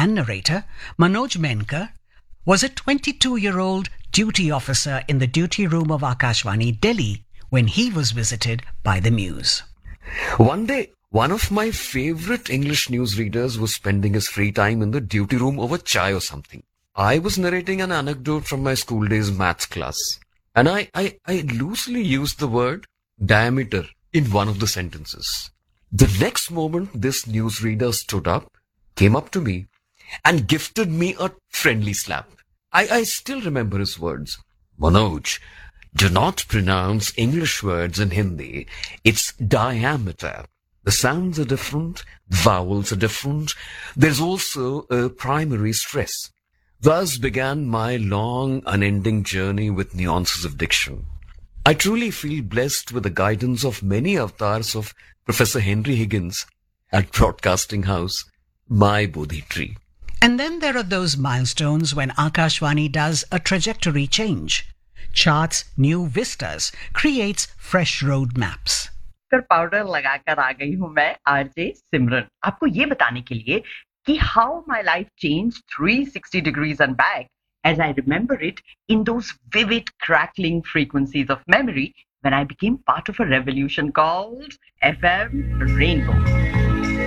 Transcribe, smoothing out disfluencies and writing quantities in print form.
and narrator, Manoj Menkar, was a 22-year-old duty officer in the duty room of Akashvani, Delhi, when he was visited by the Muse. One day, one of my favorite English newsreaders was spending his free time in the duty room over chai or something. I was narrating an anecdote from my school days maths class, and I loosely used the word diameter in one of the sentences. The next moment, this newsreader stood up, came up to me, and gifted me a friendly slap. I still remember his words. Manoj, do not pronounce English words in Hindi. It's diameter. The sounds are different, vowels are different. There's also a primary stress. Thus began my long, unending journey with nuances of diction. I truly feel blessed with the guidance of many avatars of Professor Henry Higgins at Broadcasting House, my Bodhi tree. And then there are those milestones when Akashvani does a trajectory change, charts new vistas, creates fresh road maps. Powder लगाकर आ गई हूं मैं RJ सिमरन आपको ये बताने के लिए कि how my life changed 360 degrees and back as I remember it in those vivid crackling frequencies of memory when I became part of a revolution called FM Rainbow.